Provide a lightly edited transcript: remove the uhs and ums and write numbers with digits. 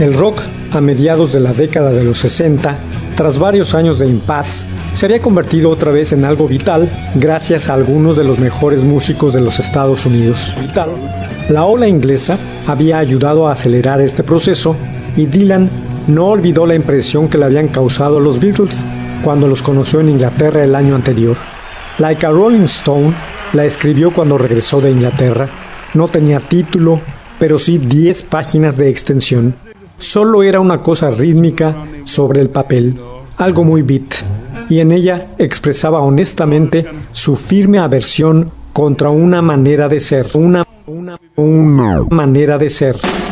El rock, a mediados de la década de los 60, tras varios años de impas, se había convertido otra vez en algo vital gracias a algunos de los mejores músicos de los Estados Unidos. La ola inglesa había ayudado a acelerar este proceso y Dylan no olvidó la impresión que le habían causado los Beatles cuando los conoció en Inglaterra el año anterior. Like a Rolling Stone la escribió cuando regresó de Inglaterra. No tenía título, pero sí 10 páginas de extensión. Solo era una cosa rítmica sobre el papel, algo muy beat, y en ella expresaba honestamente su firme aversión contra una manera de ser, una manera de ser.